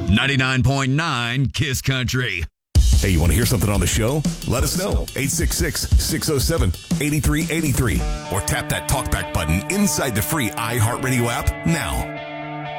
99.9 Kiss Country. Hey, you want to hear something on the show? Let us know. 866-607-8383. Or tap that talkback button inside the free iHeartRadio app now.